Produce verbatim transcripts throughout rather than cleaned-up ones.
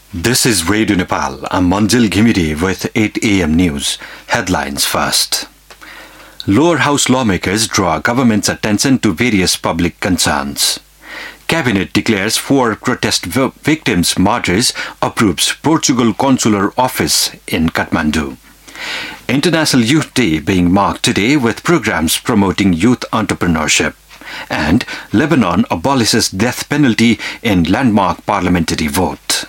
This is Radio Nepal. I'm Manjil Ghimire with eight a m news. Headlines first. Lower house lawmakers draw government's attention to various public concerns. Cabinet declares four protest v- victims martyrs, approves Portugal consular office in Kathmandu. International Youth Day being marked today with programs promoting youth entrepreneurship. And Lebanon abolishes death penalty in landmark parliamentary vote.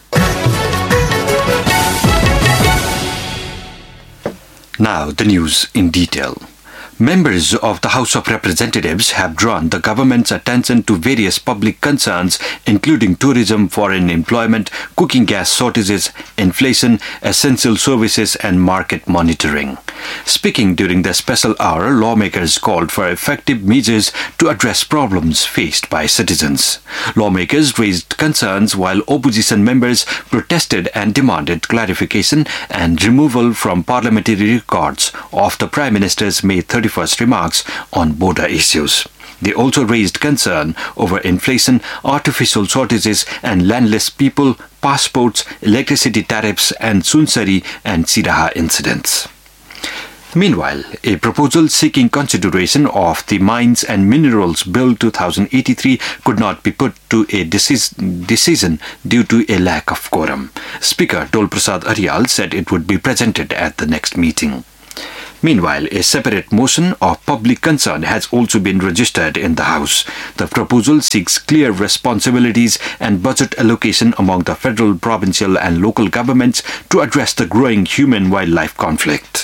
Now the news in detail. Members of the House of Representatives have drawn the government's attention to various public concerns, including tourism, foreign employment, cooking gas shortages, inflation, essential services, and market monitoring. Speaking during the special hour, lawmakers called for effective measures to address problems faced by citizens. Lawmakers raised concerns while opposition members protested and demanded clarification and removal from parliamentary records of the Prime Minister's May thirty-first remarks on border issues. They also raised concern over inflation, artificial shortages and landless people, passports, electricity tariffs and Sunsari and Siraha incidents. Meanwhile, a proposal seeking consideration of the Mines and Minerals Bill twenty eighty-three could not be put to a decis- decision due to a lack of quorum. Speaker Dol Prasad Aryal said it would be presented at the next meeting. Meanwhile, a separate motion of public concern has also been registered in the House. The proposal seeks clear responsibilities and budget allocation among the federal, provincial and local governments to address the growing human-wildlife conflict.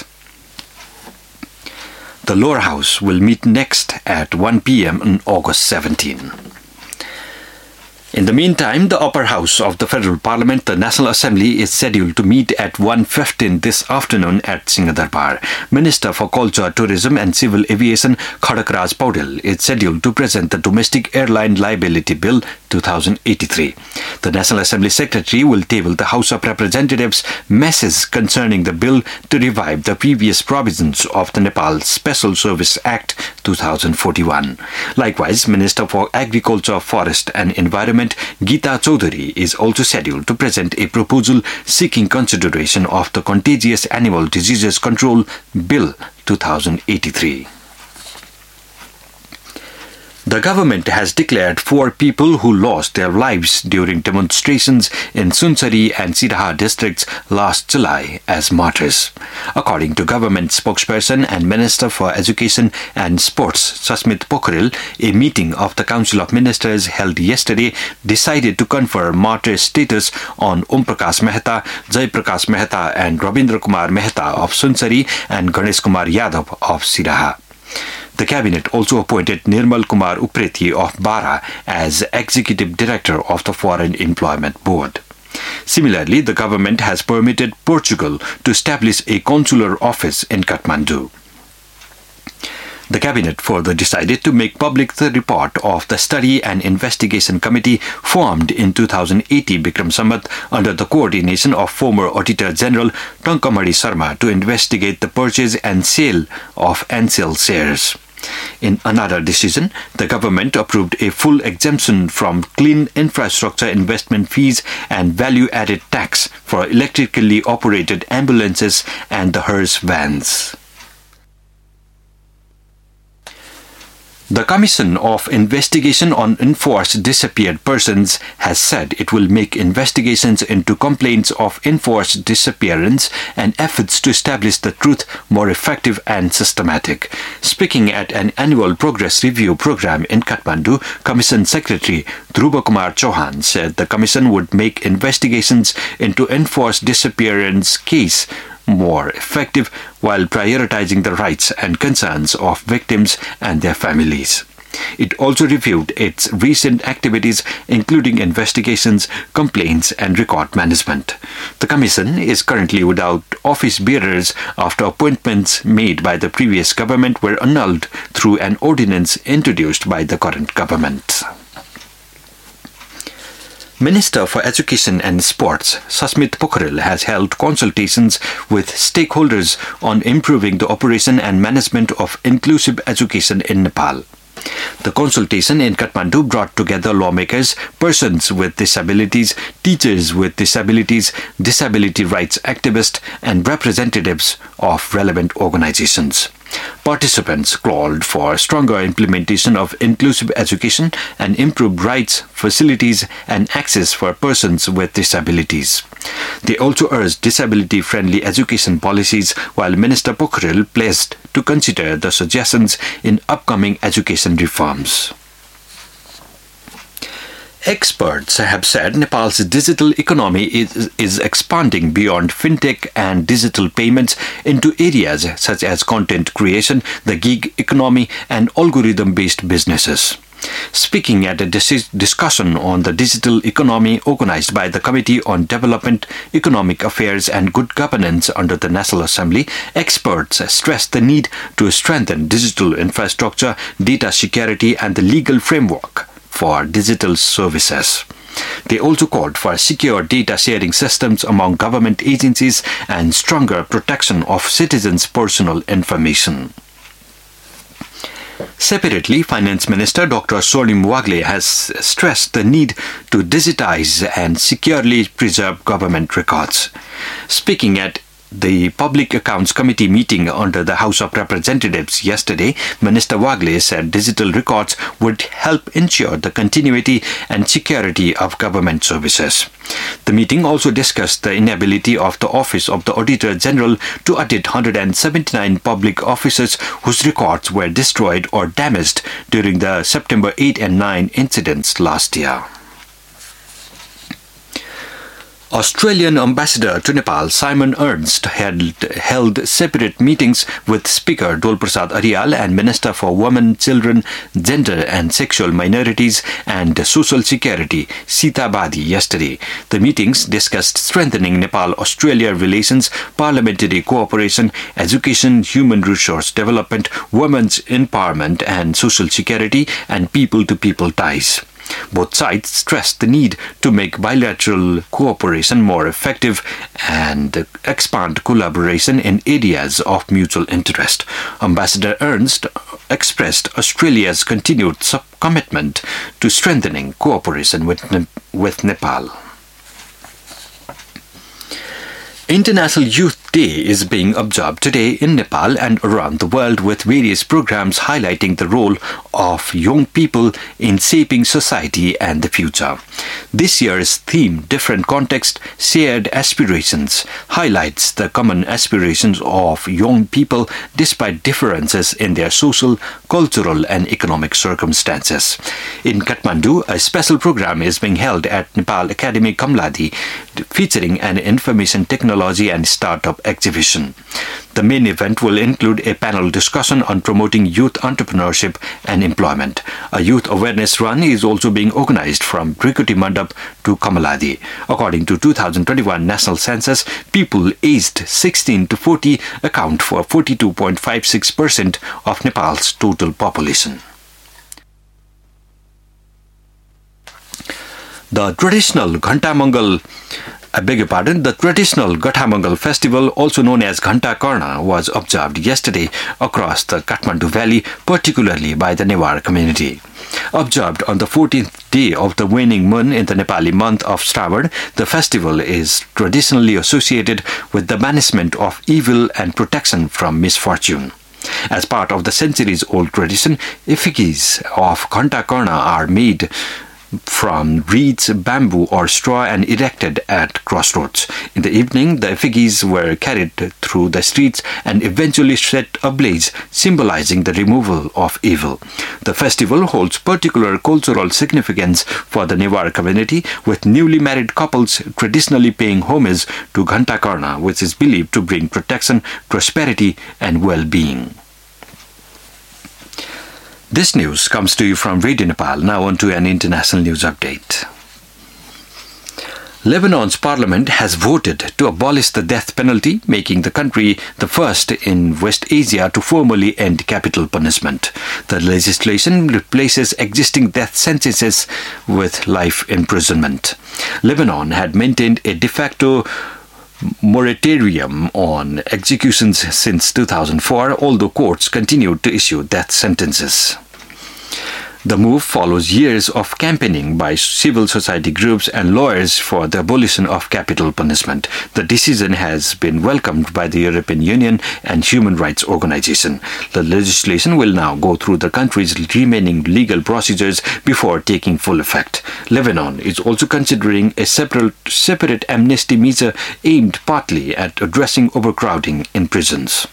The lower house will meet next at one p m on August seventeenth. In the meantime, the upper house of the federal parliament, the National Assembly, is scheduled to meet at one fifteen this afternoon at Singhadarbar. Minister for Culture, Tourism and Civil Aviation, Khadak Raj Paudel, is scheduled to present the Domestic Airline Liability Bill twenty eighty-three. The National Assembly Secretary will table the House of Representatives' message concerning the bill to revive the previous provisions of the Nepal Special Service Act twenty forty-one. Likewise, Minister for Agriculture, Forest and Environment, Geeta Chaudhary, is also scheduled to present a proposal seeking consideration of the Contagious Animal Diseases Control Bill twenty eighty-three. The government has declared four people who lost their lives during demonstrations in Sunsari and Siraha districts last July as martyrs. According to government spokesperson and Minister for Education and Sports, Sasmit Pokhrel, a meeting of the Council of Ministers held yesterday decided to confer martyr status on Om Prakash Mehta, Jai Prakash Mehta and Rabindra Kumar Mehta of Sunsari and Ganesh Kumar Yadav of Siraha. The cabinet also appointed Nirmal Kumar Upreti of Bara as Executive Director of the Foreign Employment Board. Similarly, the government has permitted Portugal to establish a consular office in Kathmandu. The cabinet further decided to make public the report of the Study and Investigation Committee formed in two thousand eighteen Bikram Sambat under the coordination of former Auditor General Tankamari Sharma to investigate the purchase and sale of Ansell shares. In another decision, the government approved a full exemption from clean infrastructure investment fees and value-added tax for electrically operated ambulances and the hearse vans. The Commission of Investigation on Enforced Disappeared Persons has said it will make investigations into complaints of enforced disappearance and efforts to establish the truth more effective and systematic. Speaking at an annual progress review program in Kathmandu, Commission Secretary Dhruva Kumar Chauhan said the Commission would make investigations into enforced disappearance case more effective while prioritizing the rights and concerns of victims and their families. It also reviewed its recent activities, including investigations, complaints, and record management. The Commission is currently without office bearers after appointments made by the previous government were annulled through an ordinance introduced by the current government. Minister for Education and Sports, Sasmit Pokhrel, has held consultations with stakeholders on improving the operation and management of inclusive education in Nepal. The consultation in Kathmandu brought together lawmakers, persons with disabilities, teachers with disabilities, disability rights activists, and representatives of relevant organizations. Participants called for stronger implementation of inclusive education and improved rights, facilities, and access for persons with disabilities. They also urged disability-friendly education policies, while Minister Pokhrel pledged to consider the suggestions in upcoming education reforms. Experts have said Nepal's digital economy is, is expanding beyond fintech and digital payments into areas such as content creation, the gig economy, and algorithm-based businesses. Speaking at a dis- discussion on the digital economy organized by the Committee on Development, Economic Affairs and Good Governance under the National Assembly, experts stressed the need to strengthen digital infrastructure, data security, and the legal framework for digital services. They also called for secure data sharing systems among government agencies and stronger protection of citizens' personal information. Separately, Finance Minister Doctor Swarnim Wagle has stressed the need to digitize and securely preserve government records. Speaking at the Public Accounts Committee meeting under the House of Representatives yesterday, Minister Wagle said digital records would help ensure the continuity and security of government services. The meeting also discussed the inability of the Office of the Auditor General to audit one hundred seventy-nine public officers whose records were destroyed or damaged during the September eighth and ninth incidents last year. Australian Ambassador to Nepal Simon Ernst had held separate meetings with Speaker Dol Prasad Aryal and Minister for Women, Children, Gender and Sexual Minorities and Social Security Sita Badi yesterday. The meetings discussed strengthening Nepal-Australia relations, parliamentary cooperation, education, human resource development, women's empowerment and social security, and people-to-people ties. Both sides stressed the need to make bilateral cooperation more effective and expand collaboration in areas of mutual interest. Ambassador Ernst expressed Australia's continued commitment to strengthening cooperation with, ne- with Nepal. International Youth Day is being observed today in Nepal and around the world, with various programs highlighting the role of young people in shaping society and the future. This year's theme, Different Context, Shared Aspirations, highlights the common aspirations of young people despite differences in their social, cultural and economic circumstances. In Kathmandu, a special program is being held at Nepal Academy Kamladi, featuring an information technology and startup exhibition. The main event will include a panel discussion on promoting youth entrepreneurship and employment. A youth awareness run is also being organized from Trikuti Mandap to Kamaladi. According to two thousand twenty-one National Census, people aged sixteen to forty account for forty-two point five six percent of Nepal's total population. The traditional Ghanta Mangal I beg your pardon, the traditional Gathamangal festival, also known as Ghanta Karna, was observed yesterday across the Kathmandu Valley, particularly by the Newar community. Observed on the fourteenth day of the waning moon in the Nepali month of Shravan, the festival is traditionally associated with the banishment of evil and protection from misfortune. As part of the centuries-old tradition, effigies of Ghanta Karna are made from reeds, bamboo or straw and erected at crossroads. In the evening, the effigies were carried through the streets and eventually set ablaze, symbolizing the removal of evil. The festival holds particular cultural significance for the Newar community, with newly married couples traditionally paying homage to Ghanta Karna, which is believed to bring protection, prosperity and well-being. This news comes to you from Radio Nepal. Now on to an international news update. Lebanon's parliament has voted to abolish the death penalty, making the country the first in West Asia to formally end capital punishment. The legislation replaces existing death sentences with life imprisonment. Lebanon had maintained a de facto moratorium on executions since two thousand four, although courts continued to issue death sentences. The move follows years of campaigning by civil society groups and lawyers for the abolition of capital punishment. The decision has been welcomed by the European Union and human rights organizations. The legislation will now go through the country's remaining legal procedures before taking full effect. Lebanon is also considering a separate, separate amnesty measure aimed partly at addressing overcrowding in prisons.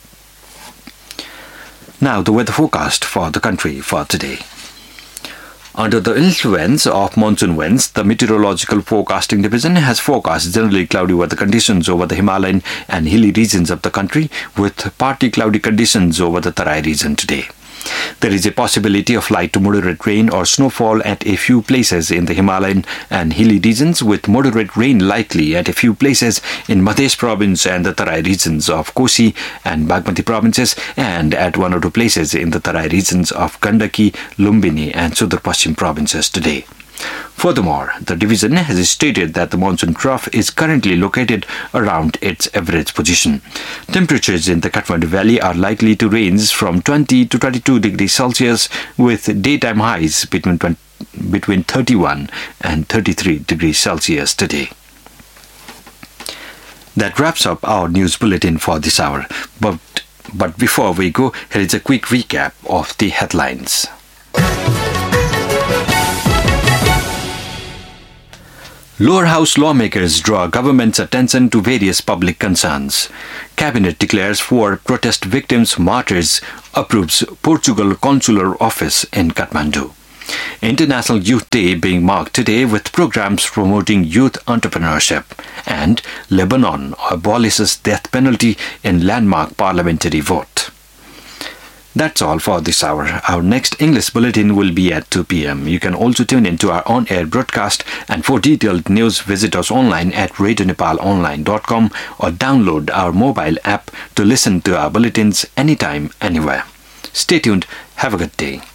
Now the weather forecast for the country for today. Under the influence of monsoon winds, the Meteorological Forecasting Division has forecast generally cloudy weather conditions over the Himalayan and hilly regions of the country, with partly cloudy conditions over the Tarai region today. There is a possibility of light to moderate rain or snowfall at a few places in the Himalayan and hilly regions, with moderate rain likely at a few places in Madhya province and the Tarai regions of Kosi and Bagmati provinces, and at one or two places in the Tarai regions of Gandaki, Lumbini and Sudar Paschim provinces today. Furthermore, the division has stated that the monsoon trough is currently located around its average position. Temperatures in the Kathmandu Valley are likely to range from twenty to twenty-two degrees Celsius, with daytime highs between between thirty-one and thirty-three degrees Celsius today. That wraps up our news bulletin for this hour. But, but before we go, here is a quick recap of the headlines. Lower House lawmakers draw government's attention to various public concerns. Cabinet declares four protest victims martyrs, approves Portugal Consular Office in Kathmandu. International Youth Day being marked today with programs promoting youth entrepreneurship. And Lebanon abolishes death penalty in landmark parliamentary vote. That's all for this hour. Our next English bulletin will be at two p.m. You can also tune in to our on-air broadcast, and for detailed news visit us online at radio nepal online dot com or download our mobile app to listen to our bulletins anytime, anywhere. Stay tuned. Have a good day.